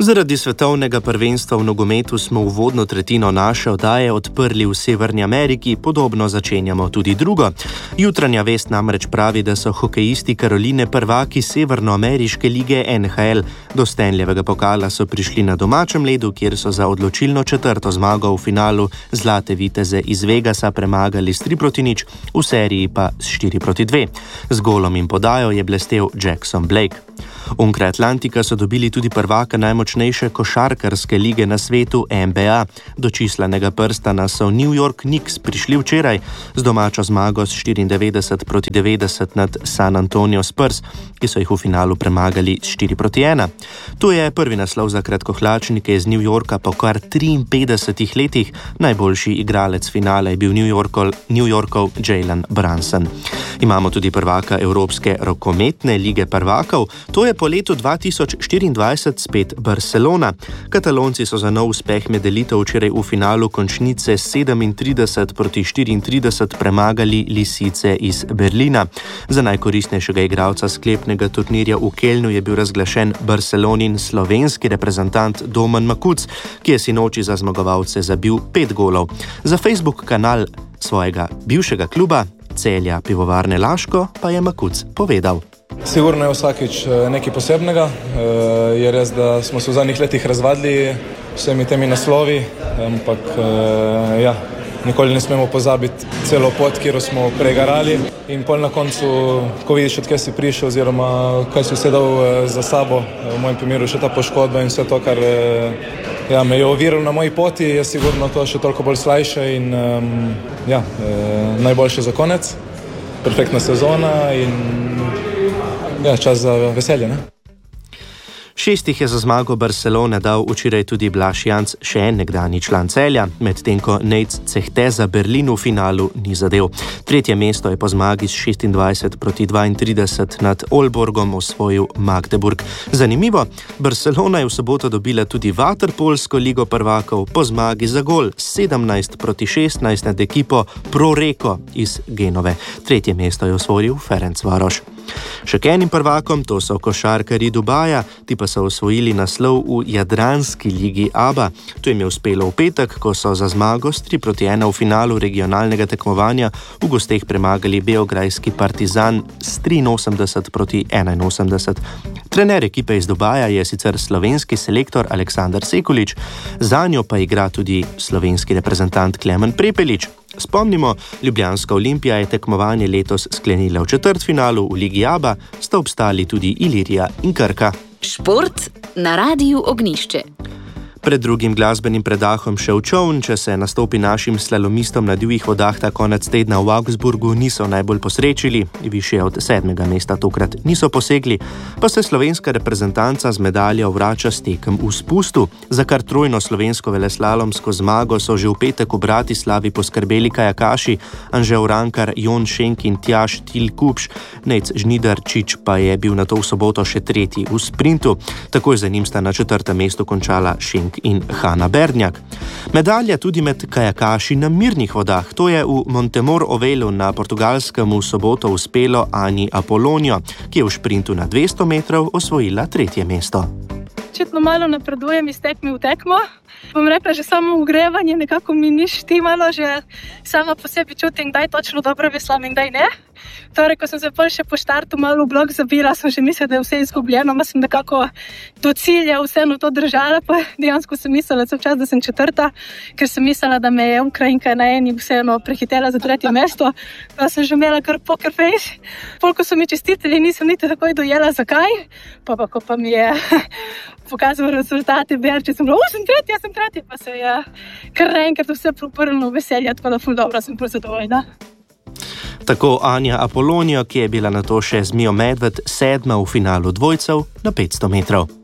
Zaradi svetovnega prvenstva v nogometu smo uvodno tretjino naše oddaje odprli v Severni Ameriki, podobno začenjamo tudi drugo. Jutranja vest namreč pravi, da so hokejisti Karoline prvaki severnoameriške lige NHL. Do Stanleyjevega pokala so prišli na domačem ledu, kjer so za odločilno četrto zmago v finalu Zlate viteze iz Vegasa premagali s 3-0, v seriji pa s 4-2. Z golom in podajo je blestel Jackson Blake. Onkraj Atlantika so dobili tudi prvaka najmočnejše košarkarske lige na svetu NBA. Do čislanega prstana so New York Knicks prišli včeraj z domačo zmago s 94-90 nad San Antonio Spurs, ki so jih v finalu premagali s 4-1. To je prvi naslov za kratkohlačnike iz New Yorka po kar 53 letih. Najboljši igralec finala je bil New Yorkov Jalen Brunson. Imamo tudi prvaka Evropske rokometne lige prvakov. To je po letu 2024 spet Barcelona. Katalonci so za nov uspeh med elito včeraj v finalu končnice 37-34 premagali Lisice iz Berlina. Za najkoristnejšega igralca sklepnega turnirja v Kelnu je bil razglašen Barcelonin slovenski reprezentant Domen Makuc, ki je sinoči za zmagovalce zabil 5 golov. Za Facebook kanal svojega bivšega kluba Celja Pivovarne Laško pa je Makuc povedal. Sigurno je vsakič nekaj posebnega. Je res, da smo se v zadnjih letih razvadili vsemi temi naslovi, ampak nikoli ne smemo pozabiti celo pot, kjer smo pregarali. In pol na koncu, ko vidiš, od kje si prišel oziroma kaj si vse dal za sabo, v mojem primeru še ta poškodba in vse to, kar me je oviralo na moji poti, je sigurno to še toliko bolj slajše in najboljše za konec. Perfektna sezona in čas za veselje, ne? 6 je za zmago Barcelone dal včeraj tudi Blaž Janc, še en nekdanji član Celja, medtem ko Nejc Cehteza Berlin v finalu ni zadel. Tretje mesto je po zmagi s 26-32 nad Olborgom osvojil Magdeburg. Zanimivo, Barcelona je v soboto dobila tudi vaterpolsko ligo prvakov po zmagi za gol 17-16 nad ekipo Proreko iz Genove. Tretje mesto je osvojil Ferencvaroš. Še k enim prvakom, to so košarkarji Dubaja, ti pa so osvojili naslov v Jadranski ligi ABA. To jim je uspelo v petek, ko so za zmago s 3-1 v finalu regionalnega tekmovanja v gosteh premagali beograjski Partizan s 83-81. Trener ekipe iz Dubaja je sicer slovenski selektor Aleksandar Sekulič, zanjo pa igra tudi slovenski reprezentant Klemen Prepelič. Spomnimo, ljubljanska Olimpija je tekmovanje letos sklenila v četrtfinalu, v ligi ABA sta obstali tudi Ilirija in Krka. Šport na Radiu Ognjišče. Pred drugim glasbenim predahom še v čovn, če se nastopi našim slalomistom na divjih vodah ta konec tedna v Augsburgu niso najbolj posrečili, višje od 7. mesta tokrat niso posegli, pa se slovenska reprezentanca z medaljo vrača s tekem v spustu. Za kar trojno slovensko veleslalomsko zmago so že v petek v Bratislavi poskrbeli kajakaši Anže Urankar, Jon Šenk in Tjaž Tilkupš. Nejc Žnidarčič pa je bil nato v soboto še tretji v sprintu. Takoj za njim sta na 4. mestu končala Šenk in Hanna Berdnjak. Medalja tudi med kajakaši na mirnih vodah. To je v Montemor Ovelu na Portugalskem v soboto uspelo Ani Apolonio, ki je v šprintu na 200 metrov osvojila 3. mesto. Očitno malo napredujem iz tekme v tekmo. Bom rekla, že samo ugrevanje nekako mi ni štimalo, že sama po sebi čutim, kdaj točno dobro veslam in kdaj ne. Torej, ko sem se pol še po štartu malo v blok zabila, sem že mislila, da je vse izgubljeno, ma sem nekako do cilja vseeno to držala, pa dejansko sem mislila cel čas, da sem četrta, ker sem mislila, da me je Ukrajinka na eni vseeno prehitela za 3. mesto, pa sem že imela kar poker face. Pol, ko so mi čestitili, nisem niti takoj dojela, zakaj, pa ko pa mi je pokazal rezultate, če sem bila, sem tretja, pa se je kar naenkrat vse proprlo veselje, tako da ful dobro sem zadovoljna. Tako Anja Apolonio, ki je bila nato še z Mijo Medved 7. v finalu dvojcev na 500 metrov.